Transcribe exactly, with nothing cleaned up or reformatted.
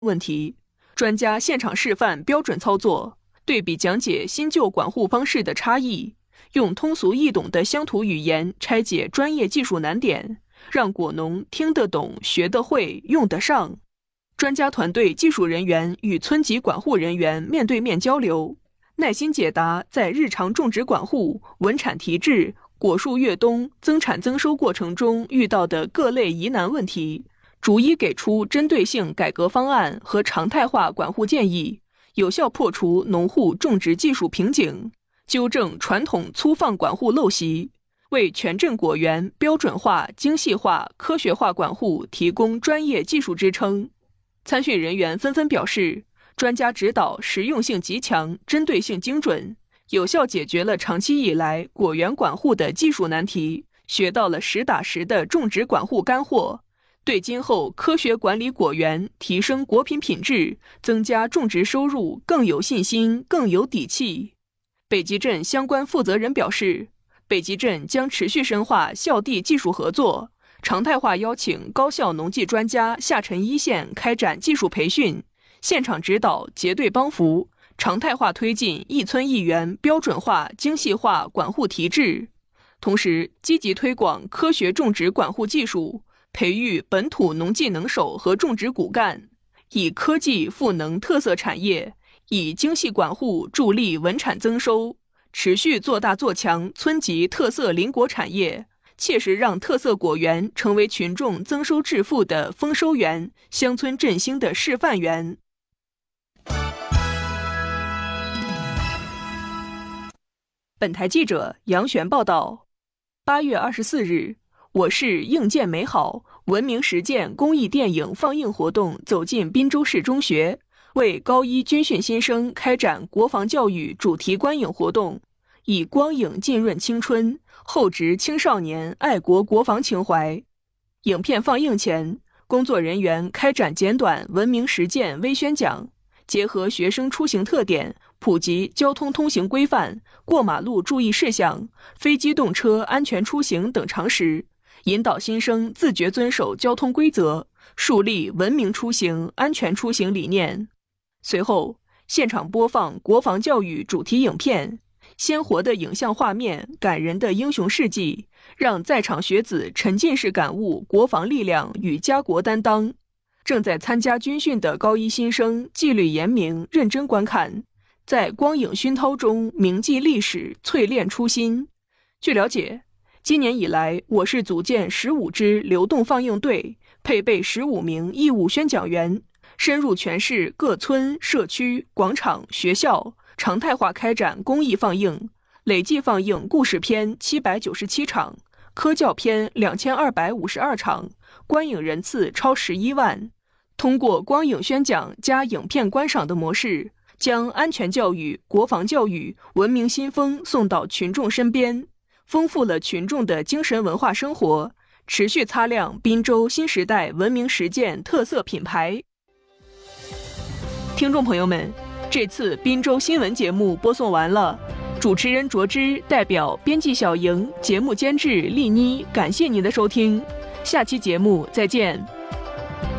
问题，专家现场示范标准操作，对比讲解新旧管护方式的差异，用通俗易懂的乡土语言拆解专业技术难点，让果农听得懂、学得会、用得上。专家团队技术人员与村级管护人员面对面交流，耐心解答在日常种植管护、稳产提质、果树越冬、增产增收过程中遇到的各类疑难问题，逐一给出针对性改革方案和常态化管护建议，有效破除农户种植技术瓶颈，纠正传统粗放管护陋习，为全镇果园标准化、精细化、科学化管护提供专业技术支撑。参训人员纷纷表示，专家指导实用性极强，针对性精准，有效解决了长期以来果园管护的技术难题，学到了实打实的种植管护干货，对今后科学管理果园、提升果品品质、增加种植收入更有信心、更有底气。北极镇相关负责人表示，北极镇将持续深化校地技术合作，常态化邀请高校农技专家下沉一线开展技术培训，现场指导结对帮扶，常态化推进一村一园标准化、精细化管护提质，同时积极推广科学种植管护技术，培育本土农技能手和种植骨干，以科技赋能特色产业，以精细管护助力稳产增收，持续做大做强村级特色林果产业，切实让特色果园成为群众增收致富的丰收园，乡村振兴的示范园。本台记者杨璇报道。八月二十四日，我市硬件美好文明实践公益电影放映活动走进滨州市中学，为高一军训新生开展国防教育主题观影活动，以光影浸润青春，厚植青少年爱国国防情怀。影片放映前，工作人员开展简短文明实践微宣讲，结合学生出行特点，普及交通通行规范、过马路注意事项、非机动车安全出行等常识，引导新生自觉遵守交通规则，树立文明出行、安全出行理念。随后，现场播放国防教育主题影片，鲜活的影像画面、感人的英雄事迹，让在场学子沉浸式感悟国防力量与家国担当。正在参加军训的高一新生纪律严明，认真观看，在光影熏陶中铭记历史，淬炼初心。据了解，今年以来，我市组建十五支流动放映队，配备十五名义务宣讲员，深入全市各村、社区、广场、学校，常态化开展公益放映，累计放映故事片七百九十七场，科教片两千二百五十二场，观影人次超十一万。通过光影宣讲加影片观赏的模式，将安全教育、国防教育、文明新风送到群众身边，丰富了群众的精神文化生活，持续擦亮滨州新时代文明实践特色品牌。听众朋友们，这次滨州新闻节目播送完了，主持人卓之代表编辑小莹、节目监制丽妮，感谢您的收听，下期节目再见。